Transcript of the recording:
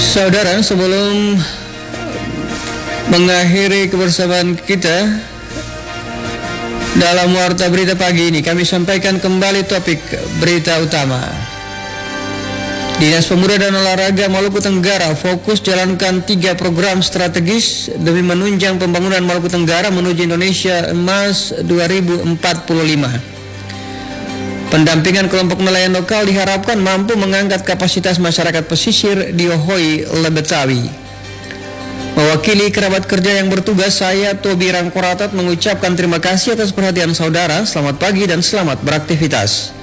Saudara, sebelum mengakhiri kebersamaan kita dalam Warta Berita pagi ini, kami sampaikan kembali topik berita utama. Dinas Pemuda dan Olahraga Maluku Tenggara fokus jalankan 3 program strategis demi menunjang pembangunan Maluku Tenggara menuju Indonesia Emas 2045. Pendampingan kelompok nelayan lokal diharapkan mampu mengangkat kapasitas masyarakat pesisir di Ohoi, Lebetawi. Mewakili kerabat kerja yang bertugas, saya Tobi Rangkoratat mengucapkan terima kasih atas perhatian saudara. Selamat pagi dan selamat beraktivitas.